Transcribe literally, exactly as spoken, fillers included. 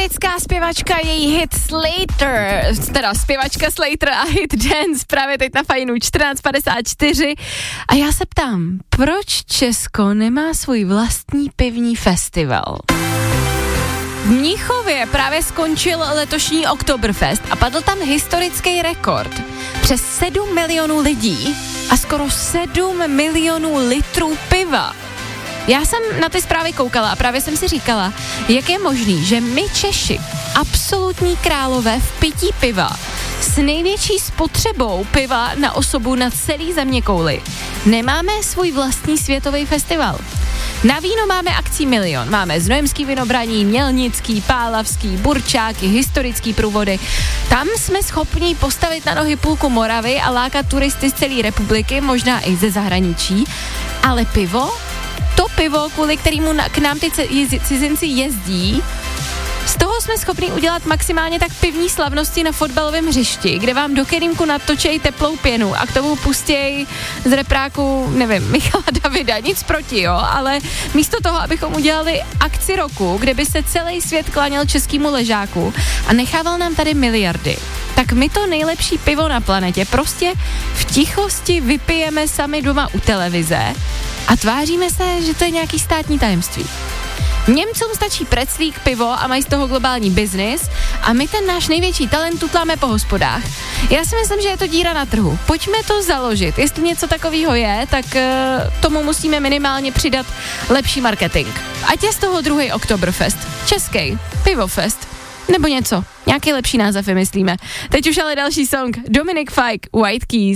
Americká zpěvačka, její hit Slater, teda zpěvačka Slater a hit Dance právě teď na Fajnu čtrnáct padesát čtyři. A já se ptám, proč Česko nemá svůj vlastní pivní festival? V Mnichově právě skončil letošní Oktoberfest a padl tam historický rekord. Přes sedm milionů lidí a skoro sedm milionů litrů piva. Já jsem na ty zprávy koukala a právě jsem si říkala, jak je možný, že my Češi, absolutní králové v pití piva, s největší spotřebou piva na osobu na celý zeměkouli, nemáme svůj vlastní světový festival. Na víno máme akcí milion. Máme Znojemský vinobraní, Mělnický, Pálavský, Burčáky, historický průvody. Tam jsme schopni postavit na nohy půlku Moravy a lákat turisty z celé republiky, možná i ze zahraničí. Ale pivo? To pivo, kvůli kterému na, k nám ty cizinci jezdí, z toho jsme schopni udělat maximálně tak pivní slavnosti na fotbalovém hřišti, kde vám do kelímku natočej teplou pěnu a k tomu pustěj z repráku, nevím, Michala Davida, nic proti, jo, ale místo toho, abychom udělali akci roku, kde by se celý svět klaněl českému ležáku a nechával nám tady miliardy, tak my to nejlepší pivo na planetě prostě v tichosti vypijeme sami doma u televize a tváříme se, že to je nějaký státní tajemství. Němcům stačí preclík, pivo a mají z toho globální biznis a my ten náš největší talent tutláme po hospodách. Já si myslím, že je to díra na trhu. Pojďme to založit. Jestli něco takového je, tak uh, tomu musíme minimálně přidat lepší marketing. Ať je z toho druhý Oktoberfest, český pivofest, nebo něco. Nějaký lepší název vymyslíme. Teď už ale další song. Dominic Fike, White Keys.